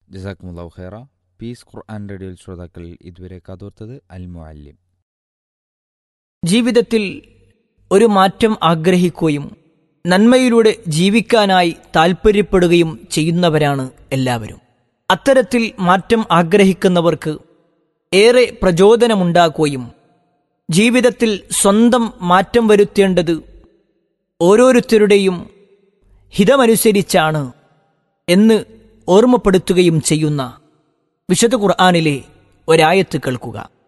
ജസാക്കുമുല്ലാഹു ഖൈറ. പീസ് ഖുർആൻ റേഡിയോയിൽ ശ്രോതാക്കൾ ഇതുവരെ കാതോർത്തത് അൽ മുഅല്ലിം. ജീവിതത്തിൽ ഒരു മാറ്റം ആഗ്രഹിക്കുകയും നന്മയിലൂടെ ജീവിക്കാനായി താൽപ്പര്യപ്പെടുകയും ചെയ്യുന്നവരാണ് എല്ലാവരും. അത്തരത്തിൽ മാറ്റം ആഗ്രഹിക്കുന്നവർക്ക് ഏറെ പ്രചോദനമുണ്ടാക്കുകയും ജീവിതത്തിൽ സ്വന്തം മാറ്റം വരുത്തേണ്ടത് ഓരോരുത്തരുടെയും ഹിതമനുസരിച്ചാണ് എന്ന് ഓർമ്മപ്പെടുത്തുകയും ചെയ്യുന്ന വിശുദ്ധ ഖുർആനിലെ ഒരായത്ത് കേൾക്കുക.